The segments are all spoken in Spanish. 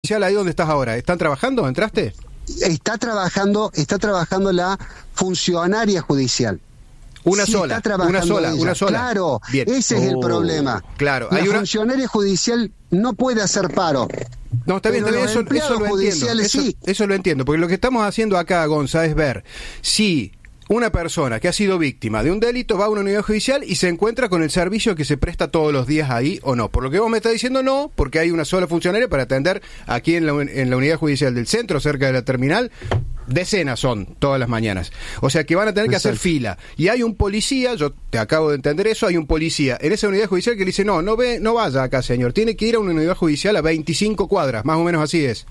judicial ahí donde estás ahora, ¿están trabajando? ¿Entraste? Está trabajando la funcionaria judicial. Una sola. Claro, bien. Ese es el problema. Claro, la funcionaria judicial no puede hacer paro. No, está bien, eso lo entiendo. Eso lo entiendo, porque lo que estamos haciendo acá, Gonza, es ver si una persona que ha sido víctima de un delito va a una unidad judicial y se encuentra con el servicio que se presta todos los días ahí o no. Por lo que vos me estás diciendo, no, porque hay una sola funcionaria para atender aquí en la unidad judicial del centro, cerca de la terminal. Decenas son todas las mañanas. O sea que van a tener que hacer fila. Y hay un policía, yo te acabo de entender eso, hay un policía en esa unidad judicial que le dice, no vaya acá, señor, tiene que ir a una unidad judicial a 25 cuadras, más o menos así es.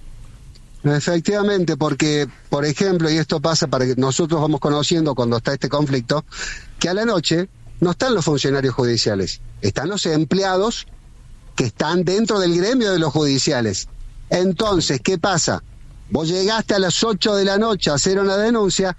Efectivamente, porque, por ejemplo, y esto pasa para que nosotros vamos conociendo cuando está este conflicto, que a la noche no están los funcionarios judiciales, están los empleados que están dentro del gremio de los judiciales. Entonces, ¿qué pasa? Vos llegaste a las 8 de la noche a hacer una denuncia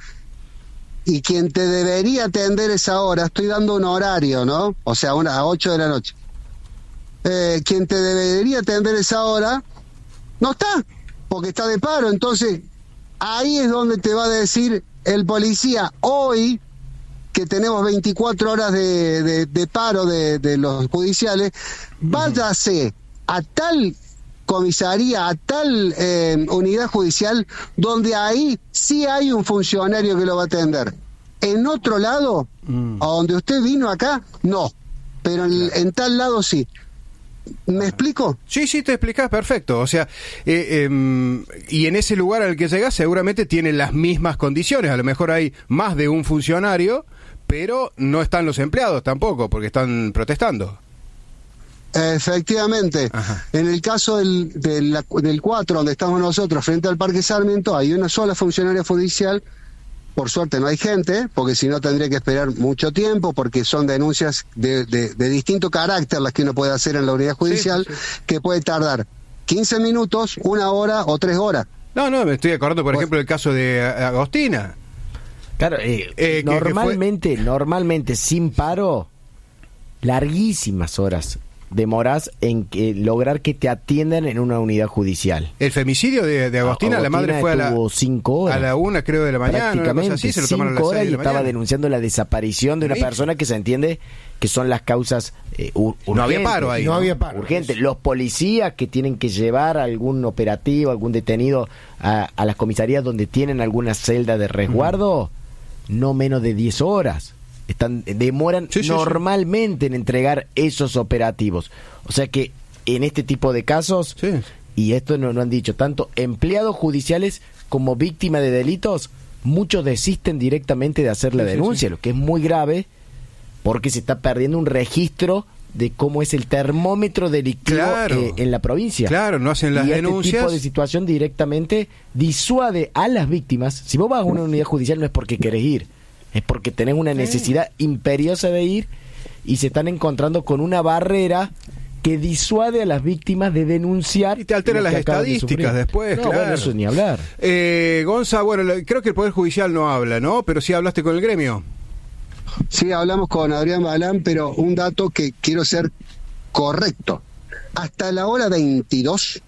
y quien te debería atender esa hora, estoy dando un horario, ¿no? O sea, a 8 de la noche. Quien te debería atender esa hora no está, porque está de paro. Entonces, ahí es donde te va a decir el policía, hoy que tenemos 24 horas de paro de los judiciales, váyase a tal comisaría, a tal unidad judicial, donde ahí sí hay un funcionario que lo va a atender. En otro lado, a donde usted vino acá, no, pero en tal lado sí. ¿Me explico? Sí, te explicás perfecto. O sea, y en ese lugar al que llegás seguramente tiene las mismas condiciones. A lo mejor hay más de un funcionario, pero no están los empleados tampoco, porque están protestando. Efectivamente. Ajá. En el caso del 4, donde estamos nosotros, frente al Parque Sarmiento, hay una sola funcionaria judicial. Por suerte no hay gente, porque si no tendría que esperar mucho tiempo, porque son denuncias de distinto carácter las que uno puede hacer en la unidad judicial, sí. Que puede tardar 15 minutos, 1 hora o 3 horas. No, me estoy acordando, por ejemplo, del caso de Agostina. Claro, normalmente sin paro, larguísimas horas demorás en lograr que te atiendan en una unidad judicial. El femicidio de Agostina, la madre fue a 5 horas. A la 1, creo, de la mañana. Prácticamente así, se lo tomaron 5 horas a las 6 de la y estaba mañana. denunciando la desaparición de una persona que se entiende que son las causas urgentes. No había paro ahí. No había paro. Urgente. Los policías que tienen que llevar algún operativo, algún detenido a las comisarías donde tienen alguna celda de resguardo, no menos de 10 horas. Demoran normalmente en entregar esos operativos. O sea que en este tipo de casos, y esto no han dicho, tanto empleados judiciales como víctimas de delitos, muchos desisten directamente de hacer la denuncia, lo que es muy grave, porque se está perdiendo un registro de cómo es el termómetro delictivo en la provincia. Claro, no hacen las denuncias. Este tipo de situación directamente disuade a las víctimas. Si vos vas a una unidad judicial no es porque querés ir, es porque tenés una necesidad imperiosa de ir y se están encontrando con una barrera que disuade a las víctimas de denunciar. Y te altera las estadísticas después, claro. Bueno, eso ni hablar. Gonza, creo que el Poder Judicial no habla, ¿no? Pero sí hablaste con el gremio. Sí, hablamos con Adrián Balán, pero un dato que quiero ser correcto. Hasta la hora 22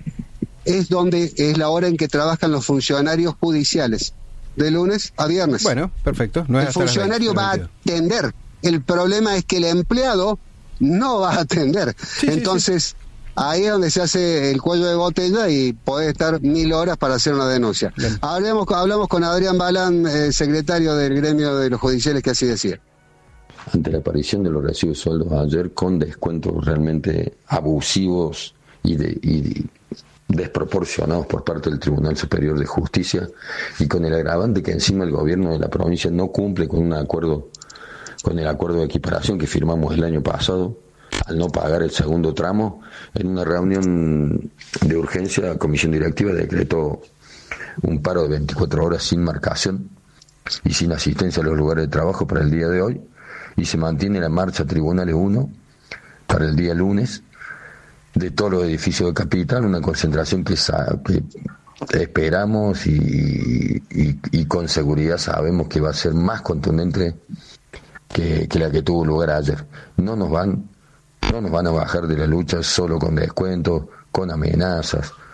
es la hora en que trabajan los funcionarios judiciales, de lunes a viernes. Bueno, perfecto. No es el funcionario va a atender. El problema es que el empleado no va a atender. Entonces, ahí es donde se hace el cuello de botella y podés estar 1000 horas para hacer una denuncia. Hablamos con Adrián Balán, secretario del gremio de los judiciales, que así decía. Ante la aparición de los recibos de sueldos ayer con descuentos realmente abusivos y desproporcionados por parte del Tribunal Superior de Justicia, y con el agravante que encima el gobierno de la provincia no cumple con el acuerdo de equiparación que firmamos el año pasado, al no pagar el segundo tramo, en una reunión de urgencia la comisión directiva decretó un paro de 24 horas sin marcación y sin asistencia a los lugares de trabajo para el día de hoy, y se mantiene la marcha Tribunales 1 para el día lunes de todos los edificios de Capital, una concentración que esperamos y con seguridad sabemos que va a ser más contundente que la que tuvo lugar ayer. No nos van a bajar de la lucha solo con descuentos, con amenazas,